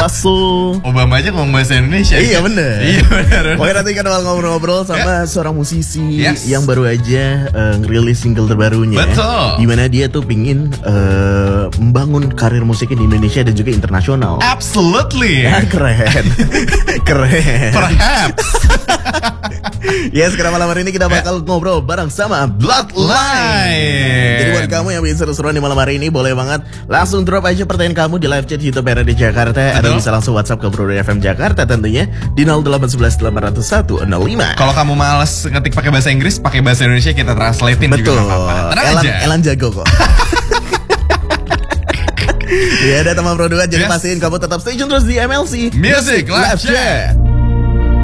Russell. Obama aja ngomong bahasa Indonesia. Iya bener. Iya bener. Oke, nanti kita bakal ngobrol-ngobrol sama seorang musisi yang baru aja ngerilis single terbarunya. Betul. Dimana dia tuh pingin membangun karir musiknya di Indonesia dan juga internasional. Absolutely. Ya, keren. Keren. Perhaps. Yes, karena malam hari ini kita bakal ngobrol bareng sama Bloodline. Jadi buat kamu yang ingin seru-seruan di malam hari ini, boleh banget langsung drop aja pertanyaan kamu di live chat YouTube RRD Jakarta. Atau bisa langsung WhatsApp ke Bro FM Jakarta tentunya di 0811 801 05. Kalau kamu males ngetik pakai bahasa Inggris, pakai bahasa Indonesia kita translatein juga nggak apa-apa. Elan jago kok. Ya ada teman produk, jadi pastiin kamu tetap stay tune terus di MLC Music Live Chat.